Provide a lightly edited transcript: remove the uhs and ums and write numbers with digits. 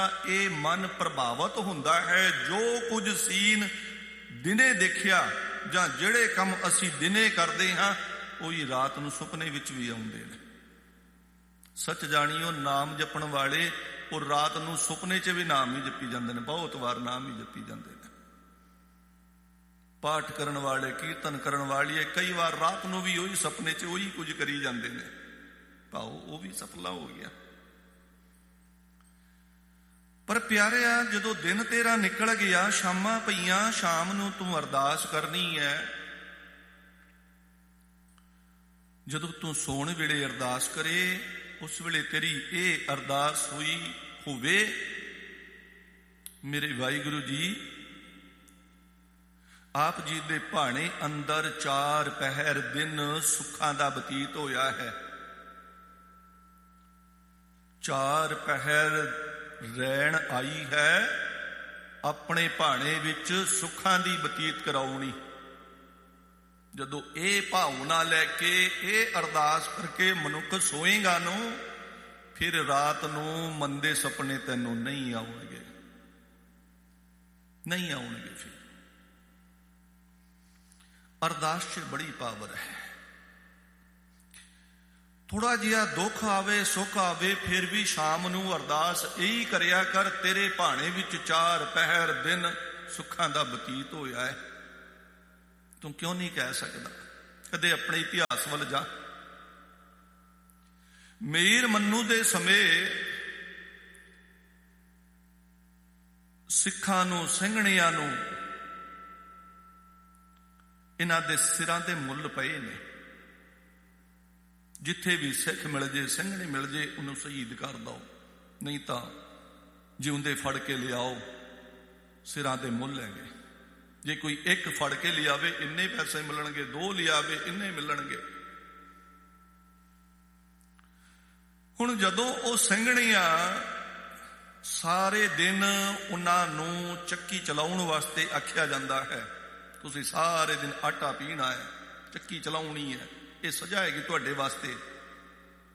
ਇਹ ਮਨ ਪ੍ਰਭਾਵਿਤ ਹੁੰਦਾ ਹੈ। ਜੋ ਕੁਝ ਸੀਨ ਦਿਨੇ ਦੇਖਿਆ ਜਾਂ ਜਿਹੜੇ ਕੰਮ ਅਸੀਂ ਦਿਨੇ ਕਰਦੇ ਹਾਂ ਉਹੀ ਰਾਤ ਨੂੰ ਸੁਪਨੇ ਵਿੱਚ ਵੀ ਆਉਂਦੇ ਨੇ। ਸੱਚ ਜਾਣੀਓ, ਨਾਮ ਜਪਣ ਵਾਲੇ ਉਹ ਰਾਤ ਨੂੰ ਸੁਪਨੇ 'ਚ ਵੀ ਨਾਮ ਹੀ ਜਪੀ ਜਾਂਦੇ ਨੇ, ਬਹੁਤ ਵਾਰ ਨਾਮ ਹੀ ਜਪੀ ਜਾਂਦੇ ਨੇ। ਪਾਠ ਕਰਨ ਵਾਲੇ, ਕੀਰਤਨ ਕਰਨ ਵਾਲੇ ਕਈ ਵਾਰ ਰਾਤ ਨੂੰ ਵੀ ਉਹੀ ਸੁਪਨੇ 'ਚ ਉਹੀ ਕੁਝ ਕਰੀ ਜਾਂਦੇ ਨੇ। ਭਾਓ ਉਹ ਵੀ ਸਫਲਾ ਹੋ ਗਿਆ। ਪਰ ਪਿਆਰਿਆ, ਜਦੋਂ ਦਿਨ ਤੇਰਾ ਨਿਕਲ ਗਿਆ, ਸ਼ਾਮਾਂ ਪਈਆਂ, ਸ਼ਾਮ ਨੂੰ ਤੂੰ ਅਰਦਾਸ ਕਰਨੀ ਹੈ। ਜਦੋਂ ਤੂੰ ਸੌਣ ਵੇਲੇ ਅਰਦਾਸ ਕਰੇ, ਉਸ ਵੇਲੇ ਤੇਰੀ ਇਹ ਅਰਦਾਸ ਹੋਈ ਹੋਵੇ, ਮੇਰੇ ਵਾਹਿਗੁਰੂ ਜੀ, ਆਪ ਜੀ ਦੇ ਭਾਣੇ ਅੰਦਰ 4 ਪਹਿਰ ਦਿਨ ਸੁੱਖਾਂ ਦਾ ਬਤੀਤ ਹੋਇਆ ਹੈ। 4 ਪਹਿਰ ਰਹਿਣ ਆਈ ਹੈ, ਆਪਣੇ ਭਾਣੇ ਵਿੱਚ ਸੁੱਖਾਂ ਦੀ ਬਤੀਤ ਕਰਾਉਣੀ। ਜਦੋਂ ਇਹ ਭਾਵਨਾ ਲੈ ਕੇ, ਇਹ ਅਰਦਾਸ ਕਰਕੇ ਮਨੁੱਖ ਸੋਏਗਾ ਨੂੰ, ਫਿਰ ਰਾਤ ਨੂੰ ਮੰਦੇ ਸੁਪਨੇ ਤੈਨੂੰ ਨਹੀਂ ਆਉਣਗੇ, ਨਹੀਂ ਆਉਣਗੇ। ਫਿਰ ਅਰਦਾਸ 'ਚ ਬੜੀ ਪਾਵਰ ਹੈ। ਥੋੜਾ ਜਿਹਾ ਦੁੱਖ ਆਵੇ, ਸੁੱਖ ਆਵੇ, ਫਿਰ ਵੀ ਸ਼ਾਮ ਨੂੰ ਅਰਦਾਸ ਇਹੀ ਕਰਿਆ ਕਰ, ਤੇਰੇ ਭਾਣੇ ਵਿੱਚ 4 ਪਹਿਰ ਦਿਨ ਸੁੱਖਾਂ ਦਾ ਬਤੀਤ ਹੋਇਆ ਹੈ। ਤੂੰ ਕਿਉਂ ਨਹੀਂ ਕਹਿ ਸਕਦਾ? ਕਦੇ ਆਪਣੇ ਇਤਿਹਾਸ ਵੱਲ ਜਾ। ਮੀਰ ਮੰਨੂ ਦੇ ਸਮੇਂ ਸਿੱਖਾਂ ਨੂੰ, ਸਿੰਘਣੀਆਂ ਨੂੰ ਇਹਨਾਂ ਦੇ ਸਿਰਾਂ ਦੇ ਮੁੱਲ ਪਏ ਨੇ। ਜਿੱਥੇ ਵੀ ਸਿੱਖ ਮਿਲ ਜੇ, ਸਿੰਘਣੀ ਮਿਲ ਜੇ, ਉਹਨੂੰ ਸ਼ਹੀਦ ਕਰ ਦਿਓ, ਨਹੀਂ ਤਾਂ ਜਿਉਂਦੇ ਫੜ ਕੇ ਲਿਆਓ, ਸਿਰਾਂ ਦੇ ਮੁੱਲ ਹੈਗੇ। ਜੇ ਕੋਈ ਇੱਕ ਫੜ ਕੇ ਲਿਆਵੇ ਇੰਨੇ ਪੈਸੇ ਮਿਲਣਗੇ, 2 ਲਿਆਵੇ ਇੰਨੇ ਮਿਲਣਗੇ। ਹੁਣ ਜਦੋਂ ਉਹ ਸਿੰਘਣੀਆਂ ਸਾਰੇ ਦਿਨ, ਉਹਨਾਂ ਨੂੰ ਚੱਕੀ ਚਲਾਉਣ ਵਾਸਤੇ ਆਖਿਆ ਜਾਂਦਾ ਹੈ, ਤੁਸੀਂ ਸਾਰੇ ਦਿਨ ਆਟਾ ਪੀਣਾ ਹੈ, ਚੱਕੀ ਚਲਾਉਣੀ ਹੈ, ਇਹ ਸਜ਼ਾ ਹੈਗੀ ਤੁਹਾਡੇ ਵਾਸਤੇ।